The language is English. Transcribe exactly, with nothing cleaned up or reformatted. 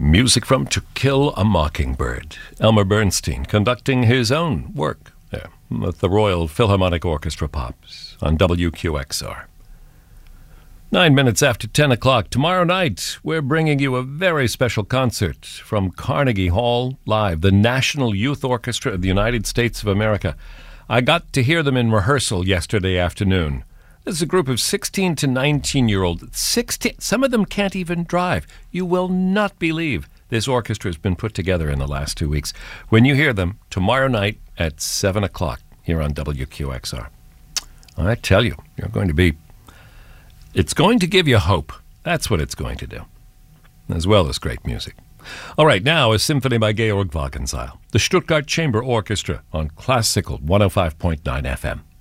Music from To Kill a Mockingbird. Elmer Bernstein conducting his own work there with the Royal Philharmonic Orchestra Pops on W Q X R. Nine minutes after ten o'clock tomorrow night, we're bringing you a very special concert from Carnegie Hall Live, the National Youth Orchestra of the United States of America. I got to hear them in rehearsal yesterday afternoon. This is a group of sixteen to nineteen-year-olds. sixteen, some of them can't even drive. You will not believe this orchestra has been put together in the last two weeks. When you hear them tomorrow night at seven o'clock here on W Q X R, I tell you, you're going to be... It's going to give you hope. That's what it's going to do, as well as great music. All right, now a symphony by Georg Wagenseil, the Stuttgart Chamber Orchestra on Classical one oh five point nine F M.